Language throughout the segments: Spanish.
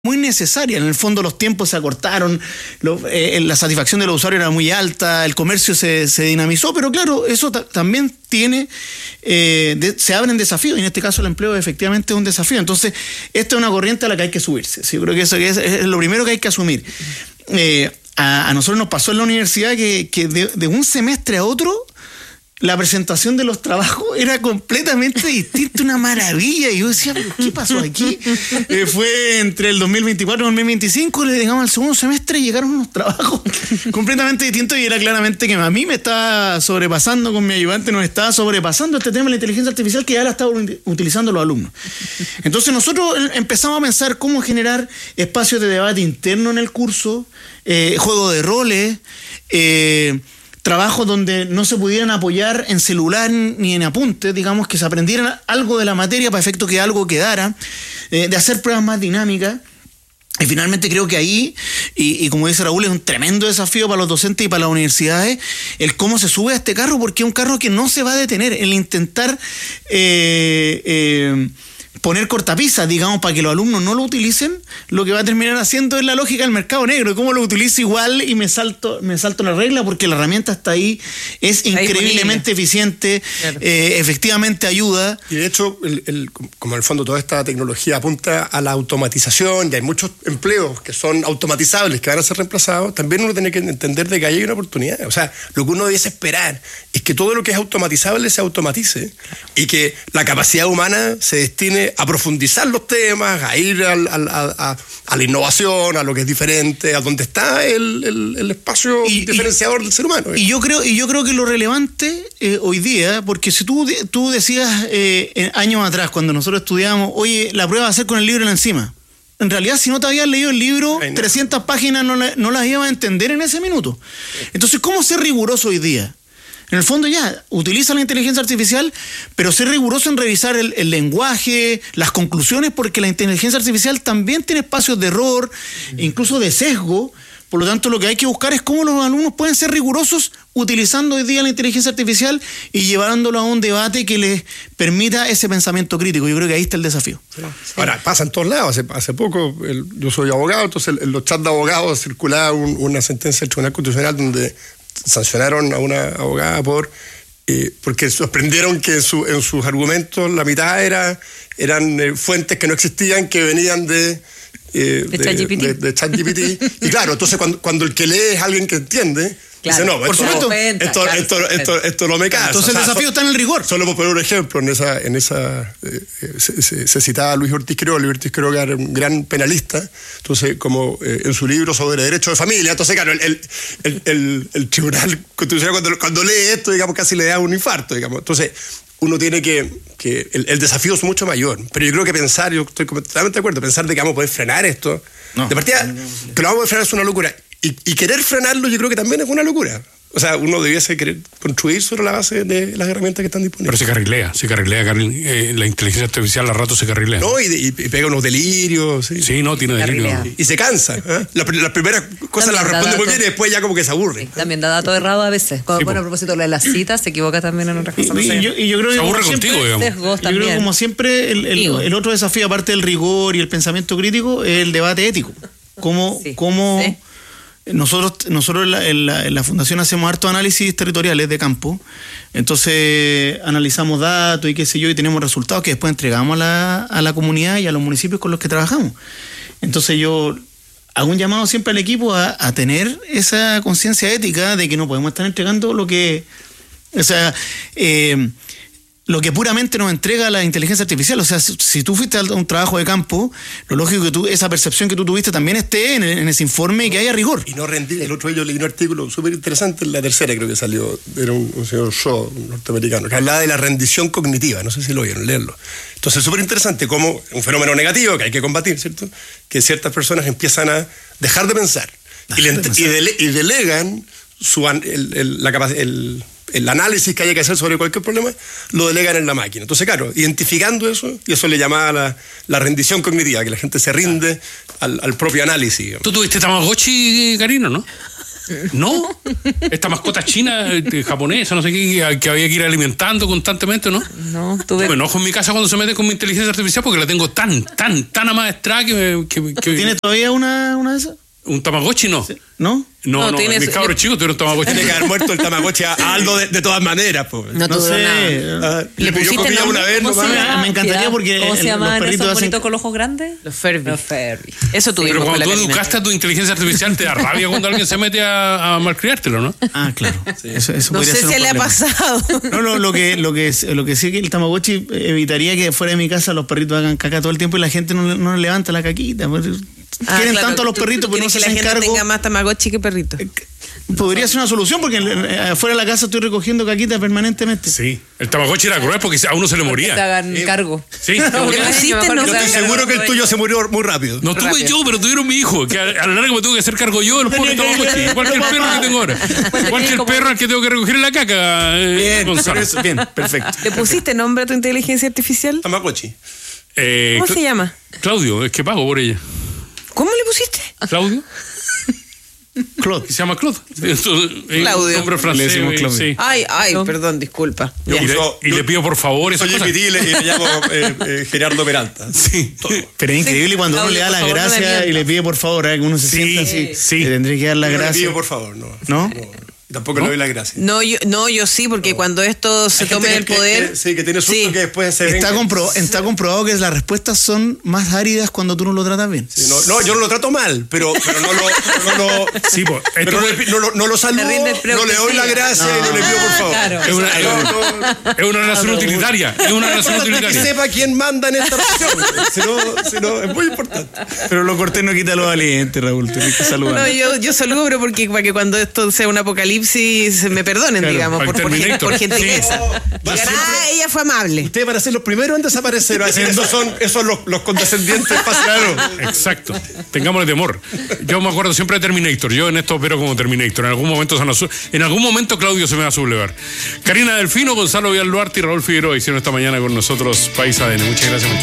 muy necesaria. En el fondo los tiempos se acortaron, la satisfacción de los usuarios era muy alta, el comercio se dinamizó, pero claro, eso también tiene, se abren desafíos, y en este caso el empleo efectivamente es un desafío. Entonces, esta es una corriente a la que hay que subirse. Sí, yo creo que eso es lo primero que hay que asumir. A nosotros nos pasó en la universidad que de un semestre a otro la presentación de los trabajos era completamente distinta, una maravilla. Y yo decía, ¿pero qué pasó aquí? Fue entre el 2024 y el 2025, le llegamos al segundo semestre y llegaron unos trabajos completamente distintos, y era claramente que a mí me estaba sobrepasando, con mi ayudante nos estaba sobrepasando este tema de la inteligencia artificial, que ya la estaban utilizando los alumnos. Entonces nosotros empezamos a pensar cómo generar espacios de debate interno en el curso, juego de roles, trabajos donde no se pudieran apoyar en celular ni en apuntes, digamos, que se aprendieran algo de la materia para efecto que algo quedara, de hacer pruebas más dinámicas. Y finalmente creo que ahí, y como dice Raúl, es un tremendo desafío para los docentes y para las universidades el cómo se sube a este carro, porque es un carro que no se va a detener. El intentar poner cortapisas, digamos, para que los alumnos no lo utilicen, lo que va a terminar haciendo es la lógica del mercado negro. ¿Cómo lo utilizo igual y me salto la regla? Porque la herramienta está ahí, es increíblemente eficiente, claro. Efectivamente ayuda. Y de hecho, como en el fondo toda esta tecnología apunta a la automatización, y hay muchos empleos que son automatizables, que van a ser reemplazados, también uno tiene que entender de que ahí hay una oportunidad. O sea, lo que uno debiese esperar es que todo lo que es automatizable se automatice, y que la capacidad humana se destine a profundizar los temas, a ir a la innovación, a lo que es diferente, a donde está el espacio diferenciador del ser humano. Y yo creo que lo relevante hoy día, porque si tú decías años atrás, cuando nosotros estudiábamos, oye, la prueba va a ser con el libro encima. En realidad, si no te habías leído el libro, 300 páginas no las ibas a entender en ese minuto. Entonces, ¿cómo ser riguroso hoy día? En el fondo ya, utiliza la inteligencia artificial, pero ser riguroso en revisar el lenguaje, las conclusiones, porque la inteligencia artificial también tiene espacios de error, incluso de sesgo. Por lo tanto, lo que hay que buscar es cómo los alumnos pueden ser rigurosos utilizando hoy día la inteligencia artificial y llevándolo a un debate que les permita ese pensamiento crítico. Yo creo que ahí está el desafío. Sí. Ahora, pasa en todos lados. Hace poco, yo soy abogado, entonces en los chats de abogados circulaba una sentencia del Tribunal Constitucional donde sancionaron a una abogada porque sorprendieron que en sus argumentos la mitad eran fuentes que no existían, que venían de ChatGPT. Y claro, entonces cuando el que lee es alguien que entiende, claro, dice, no, por supuesto, esto no me casa. Entonces el desafío está en el rigor. Solo por poner un ejemplo, se citaba a Luis Ortiz Quiroga. Luis Ortiz Quiroga era un gran penalista, entonces como en su libro sobre derecho de familia, entonces claro, el Tribunal Constitucional cuando lee esto, digamos, casi le da un infarto, digamos. Entonces uno tiene que el desafío es mucho mayor, pero yo creo que yo estoy completamente de acuerdo, pensar de que vamos a poder frenar esto, de partida, que lo vamos a poder frenar es una locura. Y querer frenarlo yo creo que también es una locura. O sea, uno debiese querer construir sobre la base de las herramientas que están disponibles. Pero se carrilea, la inteligencia artificial a rato se carrilea. No, y pega unos delirios. Sí, no, tiene delirios. Y se cansa. Las primeras cosas las responde muy bien y después ya como que se aburre. Sí, también da datos errados a veces. Como, bueno, a propósito de las citas, se equivoca también en otras cosas. Y yo creo que se aburre contigo, digamos. Yo creo que como siempre el otro desafío, aparte del rigor y el pensamiento crítico, es el debate ético. ¿Cómo nosotros en la Fundación hacemos harto análisis territoriales de campo? Entonces analizamos datos y qué sé yo, y tenemos resultados que después entregamos a la comunidad y a los municipios con los que trabajamos. Entonces yo hago un llamado siempre al equipo a tener esa conciencia ética de que no podemos estar entregando lo que puramente nos entrega la inteligencia artificial. O sea, si tú fuiste a un trabajo de campo, lo lógico es que esa percepción que tú tuviste también esté en ese informe y que haya rigor. Y no rendir. El otro día yo leí un artículo súper interesante, en La Tercera creo que salió, era un señor Shaw, norteamericano, que hablaba de la rendición cognitiva, no sé si lo oyeron, leerlo. Entonces, súper interesante, como un fenómeno negativo que hay que combatir, ¿cierto? Que ciertas personas empiezan a dejar de pensar y delegan el análisis que haya que hacer sobre cualquier problema, lo delegan en la máquina. Entonces, claro, identificando eso, y eso le llamaba la rendición cognitiva, que la gente se rinde al propio análisis. ¿Tú tuviste Tamagotchi, Karina, no? No, esta mascota china, japonesa, no sé qué, que había que ir alimentando constantemente, ¿no? No, Yo me enojo en mi casa cuando se meten con mi inteligencia artificial porque la tengo tan amaestrada que ¿Tiene todavía una de esas? ¿Un Tamagotchi no? ¿No? No, tiene mis eso. cabros chicos tuvieron Tamagotchi. Tiene que haber muerto el Tamagotchi a Aldo de todas maneras. Pues. No No tuvo sé. nada. Le pidió pusiste comida nombre? una vez, ¿Cómo se nomás. llama? Me encantaría porque ¿Cómo se los llaman perritos esos hacen- bonitos con los ojos grandes? Los Furby. Los Furby. Eso tuvimos Pero con cuando la tú Karina. educaste a tu inteligencia artificial, te da rabia cuando alguien se mete a malcriártelo, ¿no? Ah, claro. Eso No podría sé ser si un le ha problema. pasado. No, lo que sí que el Tamagotchi evitaría que fuera de mi casa los perritos hagan caca todo el tiempo y la gente no levanta la caquita. Quieren claro. tanto a los perritos, pero no Quieres se que la hacen gente cargo. tenga más Tamagotchi que perrito. Podría ser una solución porque afuera de la casa estoy recogiendo caquita permanentemente. Sí. El Tamagotchi era cruel porque a uno se le Que te moría. hagan cargo. Sí. ¿Qué pusiste? No Yo sé. estoy seguro que el tuyo se murió muy rápido. No tuve yo, pero tuvieron mi hijo, que a la larga me tuve que hacer cargo yo de los pobres Tamagotchi. Igual que el perro que tengo ahora. Igual que el perro al que tengo que recoger en la caca. Bien, Gonzalo. bien, perfecto. ¿Le pusiste nombre a tu inteligencia artificial? Tamagotchi. ¿Cómo se llama? Claudio, es que pago por ella. ¿Cómo le pusiste? ¿Claudio? Claude. Se llama Claude. Claudio. Nombre Le francés. decimos Claudio. Sí. Ay, perdón, disculpa. Y le pido por favor esas Soy cosas. Epidil y me llamo Gerardo Peralta. Sí. Pero es increíble cuando uno Claudio, le da por la favor, no me gracia y mientas. le pide por favor, que uno se Sí, sienta así. sí. Le tendría que dar la Yo no le gracia. pido, por favor, no. ¿No? Tampoco le doy las gracias. No, yo sí, porque cuando esto se Hay gente tome el poder. sí, que tiene susto Sí. que después se Está, venga. está comprobado que las respuestas son más áridas cuando tú no lo tratas bien. Sí, no, yo no lo trato mal, pero Sí, pues, esto no lo saludo, Me rinde el no le doy la gracia y no le pido por favor. Claro. es una relación utilitaria. Es una relación Que utilitaria. sepa quién manda en esta relación. Si no, es muy importante. Pero lo cortés no quita lo valiente, Raúl. Tienes que saludar. No, yo saludo, pero para que cuando esto sea un apocalipsis me perdonen, Claro, digamos, para el por Terminator. gentileza. Va Digan, siempre- ella fue amable. Ustedes van a ser los primeros en desaparecer. Esos son los condescendientes pasajeros. Exacto. Tengámosle temor. Yo me acuerdo siempre de Terminator. Yo en esto opero como Terminator. En algún momento Claudio se me va a sublevar. Karina Delfino, Gonzalo Villalduarte y Raúl Figueroa hicieron esta mañana con nosotros País ADN. Muchas gracias.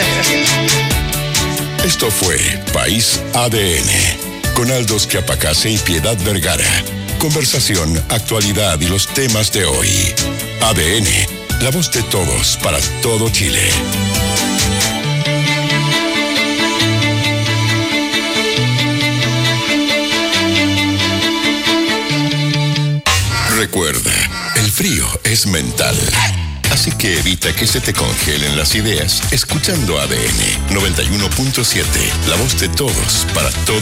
Esto fue País ADN, con Aldo Schiapacase y Piedad Vergara. Conversación, actualidad y los temas de hoy. ADN, la voz de todos para todo Chile. Recuerda, el frío es mental. Así que evita que se te congelen las ideas escuchando ADN 91.7, la voz de todos para todo